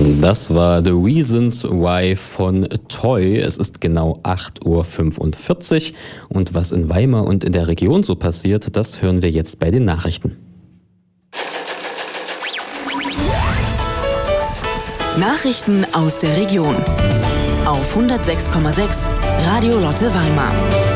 Das war The Reasons Why von Toy. Es ist genau 8:45 Uhr und was in Weimar und in der Region so passiert, das hören wir jetzt bei den Nachrichten. Nachrichten aus der Region auf 106,6 Radio Lotte Weimar.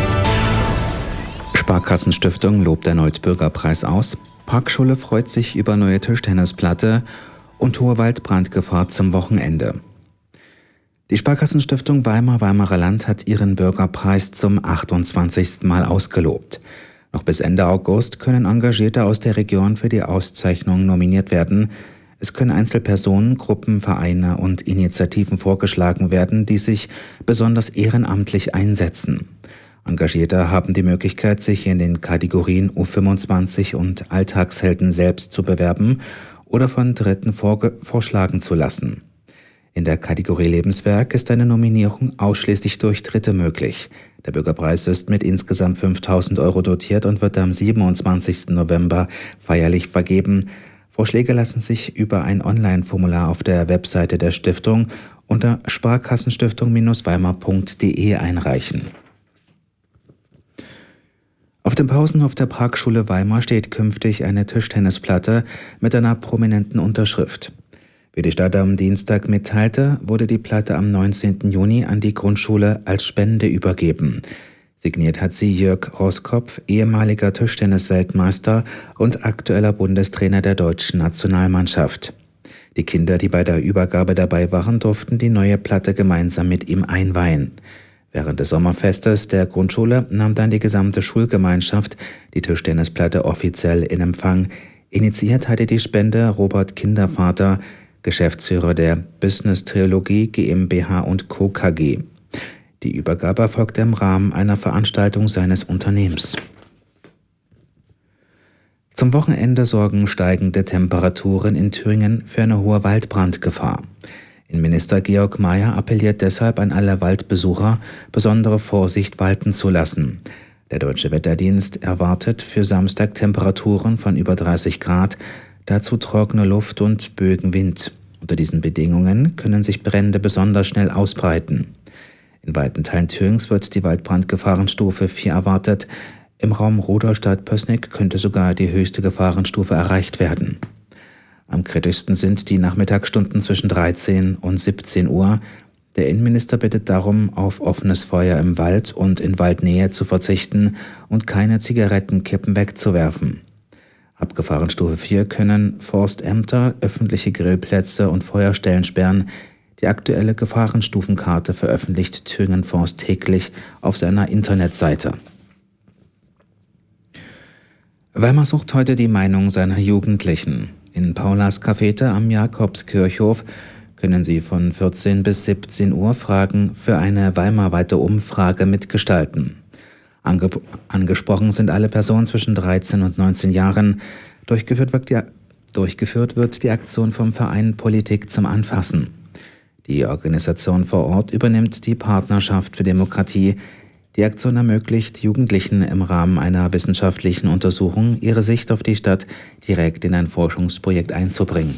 Sparkassenstiftung lobt erneut Bürgerpreis aus. Parkschule freut sich über neue Tischtennisplatte und hohe Waldbrandgefahr zum Wochenende. Die Sparkassenstiftung Weimarer Land hat ihren Bürgerpreis zum 28. Mal ausgelobt. Noch bis Ende August können Engagierte aus der Region für die Auszeichnung nominiert werden. Es können Einzelpersonen, Gruppen, Vereine und Initiativen vorgeschlagen werden, die sich besonders ehrenamtlich einsetzen. Engagierte haben die Möglichkeit, sich in den Kategorien U25 und Alltagshelden selbst zu bewerben oder von Dritten vorschlagen zu lassen. In der Kategorie Lebenswerk ist eine Nominierung ausschließlich durch Dritte möglich. Der Bürgerpreis ist mit insgesamt 5.000 € dotiert und wird am 27. November feierlich vergeben. Vorschläge lassen sich über ein Online-Formular auf der Webseite der Stiftung unter sparkassenstiftung-weimar.de einreichen. Auf dem Pausenhof der Parkschule Weimar steht künftig eine Tischtennisplatte mit einer prominenten Unterschrift. Wie die Stadt am Dienstag mitteilte, wurde die Platte am 19. Juni an die Grundschule als Spende übergeben. Signiert hat sie Jörg Roskopf, ehemaliger Tischtennis-Weltmeister und aktueller Bundestrainer der deutschen Nationalmannschaft. Die Kinder, die bei der Übergabe dabei waren, durften die neue Platte gemeinsam mit ihm einweihen. Während des Sommerfestes der Grundschule nahm dann die gesamte Schulgemeinschaft die Tischtennisplatte offiziell in Empfang. Initiiert hatte die Spende Robert Kindervater, Geschäftsführer der Business Trilogie GmbH & Co. KG. Die Übergabe erfolgte im Rahmen einer Veranstaltung seines Unternehmens. Zum Wochenende sorgen steigende Temperaturen in Thüringen für eine hohe Waldbrandgefahr. Innenminister Georg Mayer appelliert deshalb an alle Waldbesucher, besondere Vorsicht walten zu lassen. Der Deutsche Wetterdienst erwartet für Samstag Temperaturen von über 30 Grad, dazu trockene Luft und Böenwind. Unter diesen Bedingungen können sich Brände besonders schnell ausbreiten. In weiten Teilen Thürings wird die Waldbrandgefahrenstufe 4 erwartet. Im Raum Rudolstadt-Pößneck könnte sogar die höchste Gefahrenstufe erreicht werden. Am kritischsten sind die Nachmittagsstunden zwischen 13 und 17 Uhr. Der Innenminister bittet darum, auf offenes Feuer im Wald und in Waldnähe zu verzichten und keine Zigarettenkippen wegzuwerfen. Ab Gefahrenstufe 4 können Forstämter, öffentliche Grillplätze und Feuerstellen sperren. Die aktuelle Gefahrenstufenkarte veröffentlicht Thüringen Forst täglich auf seiner Internetseite. Weimar sucht heute die Meinung seiner Jugendlichen. In Paulas Cafete am Jakobskirchhof können Sie von 14 bis 17 Uhr Fragen für eine weimarweite Umfrage mitgestalten. Angesprochen sind alle Personen zwischen 13 und 19 Jahren. Durchgeführt wird die Aktion vom Verein Politik zum Anfassen. Die Organisation vor Ort übernimmt die Partnerschaft für Demokratie. Die Aktion ermöglicht Jugendlichen im Rahmen einer wissenschaftlichen Untersuchung ihre Sicht auf die Stadt direkt in ein Forschungsprojekt einzubringen.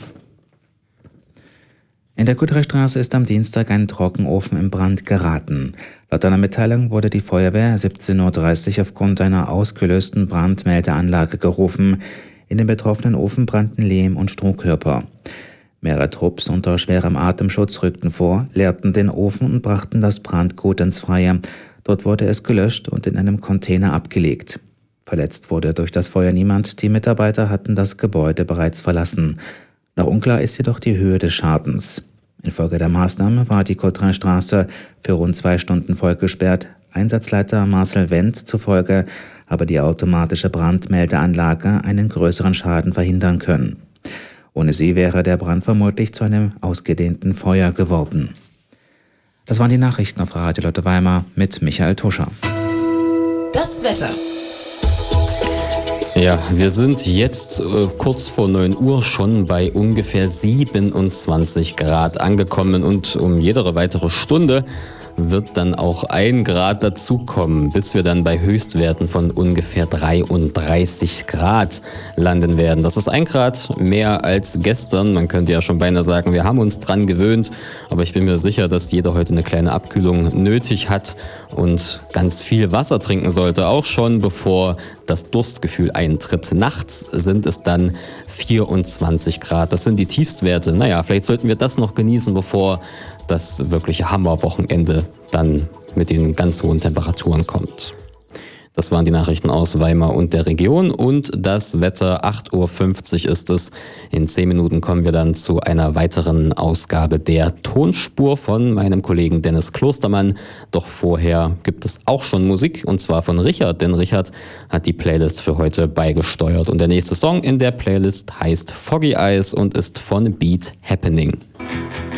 In der Kutterstraße ist am Dienstag ein Trockenofen in Brand geraten. Laut einer Mitteilung wurde die Feuerwehr 17:30 Uhr aufgrund einer ausgelösten Brandmeldeanlage gerufen. In dem betroffenen Ofen brannten Lehm- und Strohkörper. Mehrere Trupps unter schwerem Atemschutz rückten vor, leerten den Ofen und brachten das Brandgut ins Freie. Dort wurde es gelöscht und in einem Container abgelegt. Verletzt wurde durch das Feuer niemand, die Mitarbeiter hatten das Gebäude bereits verlassen. Noch unklar ist jedoch die Höhe des Schadens. Infolge der Maßnahme war die Kottranstraße für rund 2 Stunden voll gesperrt. Einsatzleiter Marcel Wendt zufolge habe die automatische Brandmeldeanlage einen größeren Schaden verhindern können. Ohne sie wäre der Brand vermutlich zu einem ausgedehnten Feuer geworden. Das waren die Nachrichten auf Radio Lotte Weimar mit Michael Tuscher. Das Wetter. Ja, wir sind jetzt kurz vor 9 Uhr schon bei ungefähr 27 Grad angekommen und um jede weitere Stunde wird dann auch 1 Grad dazukommen, bis wir dann bei Höchstwerten von ungefähr 33 Grad landen werden. Das ist 1 Grad mehr als gestern. Man könnte ja schon beinahe sagen, wir haben uns dran gewöhnt, aber ich bin mir sicher, dass jeder heute eine kleine Abkühlung nötig hat und ganz viel Wasser trinken sollte, auch schon bevor das Durstgefühl eintritt. Nachts sind es dann 24 Grad. Das sind die Tiefstwerte. Naja, vielleicht sollten wir das noch genießen, bevor das wirkliche Hammerwochenende dann mit den ganz hohen Temperaturen kommt. Das waren die Nachrichten aus Weimar und der Region und das Wetter. 8.50 Uhr ist es. In 10 Minuten kommen wir dann zu einer weiteren Ausgabe der Tonspur von meinem Kollegen Dennis Klostermann. Doch vorher gibt es auch schon Musik und zwar von Richard, denn Richard hat die Playlist für heute beigesteuert. Und der nächste Song in der Playlist heißt Foggy Eyes und ist von Beat Happening.